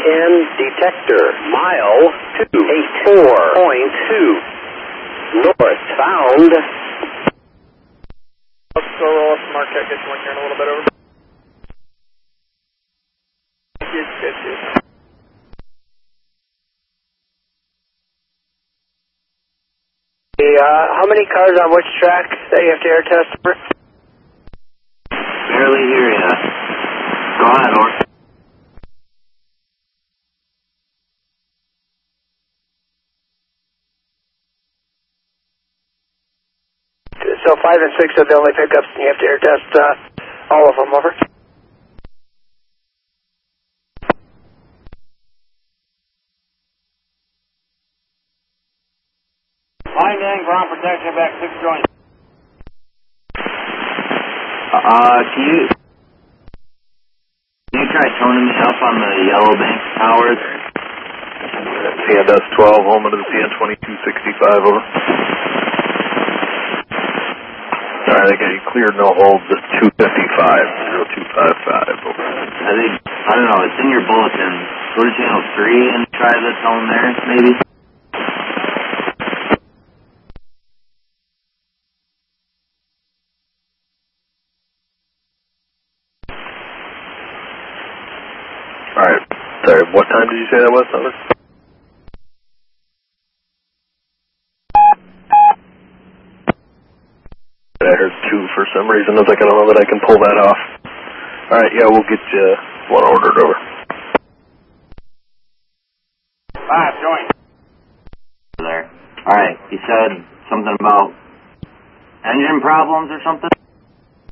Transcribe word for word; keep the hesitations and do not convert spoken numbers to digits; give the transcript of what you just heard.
N detector, mile two eighty-four point two, northbound. Let's go roll up to Marquette, get you one here in a little bit over. Good, good, good. Hey, uh, how many cars on which track that you have to air test for? Barely hear ya. Go ahead, or. So five and six are the only pickups, and you have to air test uh, all of them, over. Line in, ground protection back six joint. Uh, can you, can you try toning me up on the Yellow Bank towers? P N S twelve, home into the P N twenty-two sixty-five, over. Alright, I got you cleared, no hold, just two fifty-five, zero two five five, over. I think, I don't know, it's in your bulletin. Go to channel three and try the tone there, maybe? Alright, sorry, what time did you say that was, over? I heard two for some reason. I was like, I don't know that I can pull that off. Alright, yeah, we'll get you one ordered, over. Five, join. There. Alright, he said something about engine problems or something?